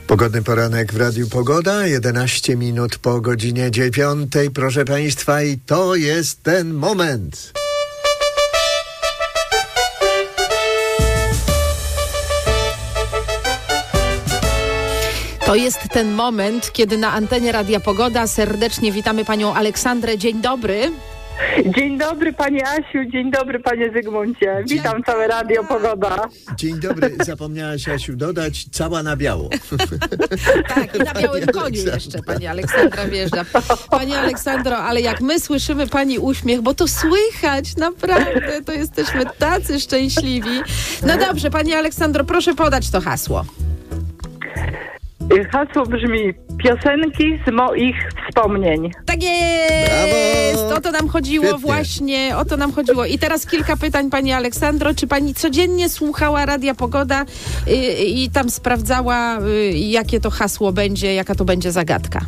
Pogodny poranek w Radiu Pogoda, 11 minut po godzinie 9, proszę Państwa, i to jest ten moment. To jest ten moment, kiedy na antenie Radia Pogoda serdecznie witamy panią Aleksandrę. Dzień dobry. Dzień dobry Pani Asiu, dzień dobry Panie Zygmuncie. Witam całe Radio Pogoda. Dzień dobry, zapomniałaś, Asiu, dodać cała na biało. Tak, i na białym koniu jeszcze pani Aleksandra wjeżdża. Pani Aleksandro, ale jak my słyszymy pani uśmiech, bo to słychać, naprawdę, to jesteśmy tacy szczęśliwi. No dobrze, pani Aleksandro, proszę podać to hasło. Hasło brzmi: piosenki z moich wspomnień. Tak jest! Brawo! O to nam chodziło. Świetnie. Właśnie, o to nam chodziło. I teraz kilka pytań, pani Aleksandro. Czy pani codziennie słuchała Radia Pogoda i tam sprawdzała, jakie to hasło będzie, jaka to będzie zagadka?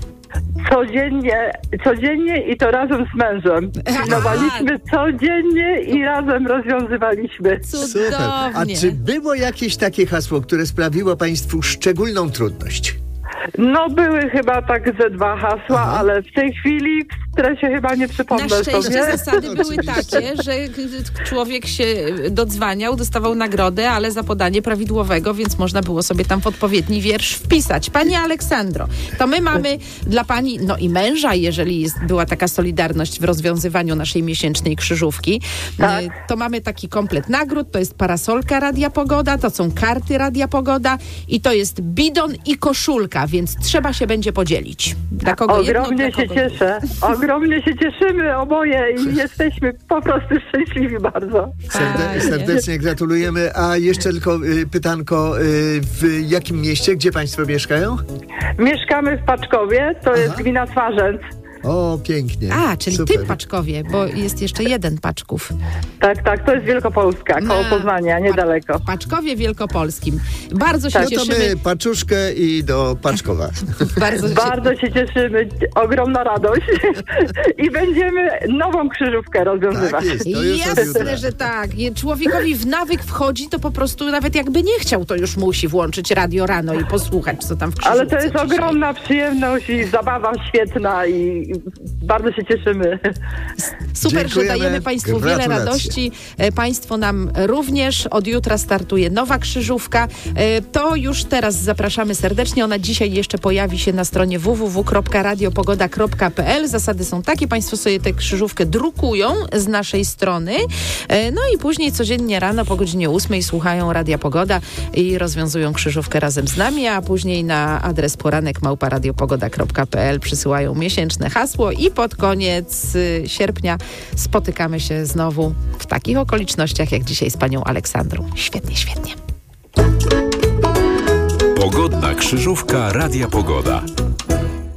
Codziennie i to razem z mężem. Pilnowaliśmy codziennie i razem rozwiązywaliśmy. Super. A Cudownie. czy było jakieś takie hasło, które sprawiło Państwu szczególną trudność? No były chyba tak ze 2 hasła, Aha. ale w tej chwili w stresie chyba nie Na przypomnę szczęście sobie. zasady były Oczywiście. takie, że człowiek się dodzwaniał, dostawał nagrodę, ale za podanie prawidłowego, więc można było sobie tam w odpowiedni wiersz wpisać. Pani Aleksandro, to my mamy dla pani, no i męża, jeżeli była taka solidarność w rozwiązywaniu naszej miesięcznej krzyżówki, Tak. to mamy taki komplet nagród, to jest parasolka Radia Pogoda, to są karty Radia Pogoda i to jest bidon i koszulka, więc trzeba się będzie podzielić. Dla kogo jedno, Ogromnie dla się kogo cieszę. Ogromnie się cieszymy oboje i jesteśmy po prostu szczęśliwi bardzo. Fajnie. Serdecznie gratulujemy. A jeszcze tylko pytanko, w jakim mieście, gdzie Państwo mieszkają? Mieszkamy w Paczkowie, to jest gmina Twarzęc. O, pięknie. A, czyli Super. ty Paczkowie, bo jest jeszcze jeden Paczków. Tak, to jest Wielkopolska, koło Poznania, niedaleko. W Paczkowie Wielkopolskim. Bardzo się No to cieszymy. my paczuszkę i do Paczkowa. Bardzo się cieszymy, ogromna radość i będziemy nową krzyżówkę rozwiązywać. Tak jest, to już od jutra. Jasne, że tak. Człowiekowi w nawyk wchodzi, to po prostu nawet jakby nie chciał, to już musi włączyć radio rano i posłuchać, co tam w krzyżówce Ale to jest dzisiaj. ogromna przyjemność i zabawa świetna i bardzo się cieszymy. Super, że Dziękujemy. dajemy Państwu wiele Gratulacje. radości. Państwo nam również. Od jutra startuje nowa krzyżówka. To już teraz zapraszamy serdecznie. Ona dzisiaj jeszcze pojawi się na stronie www.radiopogoda.pl. Zasady są takie. Państwo sobie tę krzyżówkę drukują z naszej strony. No i później codziennie rano po godzinie 8 słuchają Radia Pogoda i rozwiązują krzyżówkę razem z nami, a później na adres poranek@radiopogoda.pl przysyłają miesięczne hasło i pod koniec sierpnia spotykamy się znowu w takich okolicznościach jak dzisiaj z panią Aleksandrą. Świetnie, świetnie. Pogodna krzyżówka Radia Pogoda.